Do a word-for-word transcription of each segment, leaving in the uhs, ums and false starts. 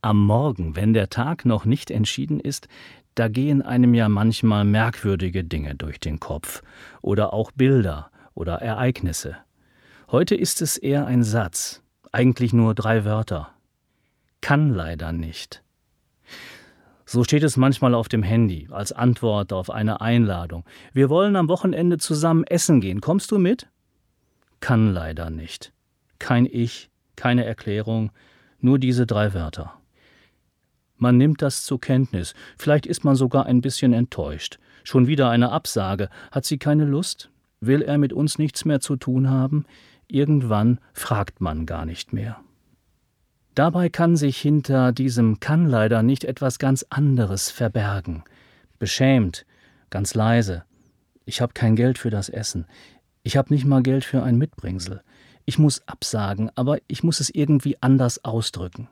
Am Morgen, wenn der Tag noch nicht entschieden ist, da gehen einem ja manchmal merkwürdige Dinge durch den Kopf oder auch Bilder oder Ereignisse. Heute ist es eher ein Satz, eigentlich nur drei Wörter. Kann leider nicht. So steht es manchmal auf dem Handy als Antwort auf eine Einladung. Wir wollen am Wochenende zusammen essen gehen. Kommst du mit? Kann leider nicht. Kein Ich, keine Erklärung, nur diese drei Wörter. Man nimmt das zur Kenntnis. Vielleicht ist man sogar ein bisschen enttäuscht. Schon wieder eine Absage. Hat sie keine Lust? Will er mit uns nichts mehr zu tun haben? Irgendwann fragt man gar nicht mehr. Dabei kann sich hinter diesem kann leider nicht etwas ganz anderes verbergen. Beschämt, ganz leise. Ich habe kein Geld für das Essen. Ich habe nicht mal Geld für ein Mitbringsel. Ich muss absagen, aber ich muss es irgendwie anders ausdrücken.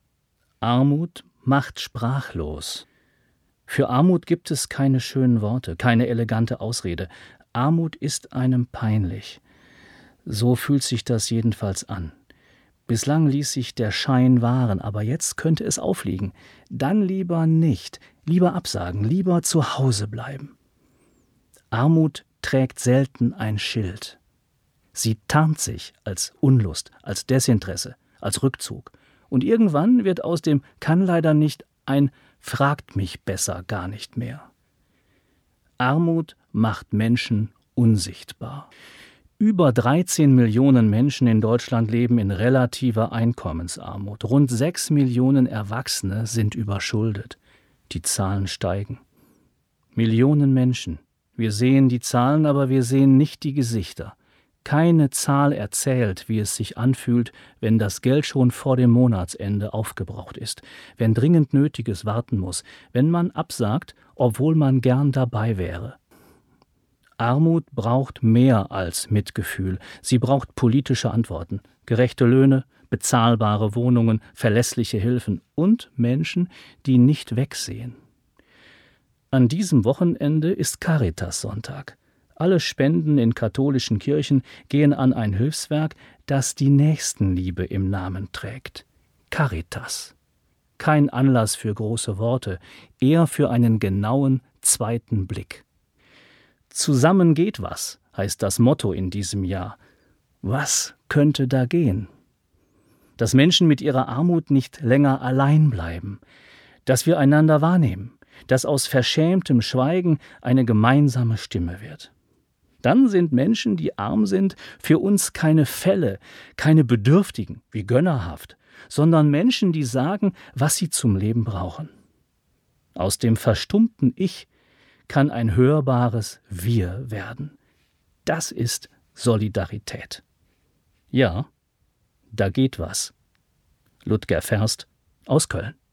Armut macht sprachlos. Für Armut gibt es keine schönen Worte, keine elegante Ausrede. Armut ist einem peinlich. So fühlt sich das jedenfalls an. Bislang ließ sich der Schein wahren, aber jetzt könnte es aufliegen. Dann lieber nicht, lieber absagen, lieber zu Hause bleiben. Armut trägt selten ein Schild. Sie tarnt sich als Unlust, als Desinteresse, als Rückzug. Und irgendwann wird aus dem kann leider nicht ein fragt mich besser gar nicht mehr. Armut macht Menschen unsichtbar. Über dreizehn Millionen Menschen in Deutschland leben in relativer Einkommensarmut. Rund sechs Millionen Erwachsene sind überschuldet. Die Zahlen steigen. Millionen Menschen. Wir sehen die Zahlen, aber wir sehen nicht die Gesichter. Keine Zahl erzählt, wie es sich anfühlt, wenn das Geld schon vor dem Monatsende aufgebraucht ist, wenn dringend Nötiges warten muss, wenn man absagt, obwohl man gern dabei wäre. Armut braucht mehr als Mitgefühl. Sie braucht politische Antworten, gerechte Löhne, bezahlbare Wohnungen, verlässliche Hilfen und Menschen, die nicht wegsehen. An diesem Wochenende ist Caritas-Sonntag. Alle Spenden in katholischen Kirchen gehen an ein Hilfswerk, das die Nächstenliebe im Namen trägt. Caritas. Kein Anlass für große Worte, eher für einen genauen zweiten Blick. Zusammen geht was, heißt das Motto in diesem Jahr. Was könnte da gehen? Dass Menschen mit ihrer Armut nicht länger allein bleiben, dass wir einander wahrnehmen, dass aus verschämtem Schweigen eine gemeinsame Stimme wird. Dann sind Menschen, die arm sind, für uns keine Fälle, keine Bedürftigen, wie gönnerhaft, sondern Menschen, die sagen, was sie zum Leben brauchen. Aus dem verstummten Ich kann ein hörbares Wir werden. Das ist Solidarität. Ja, da geht was. Ludger Ferst aus Köln.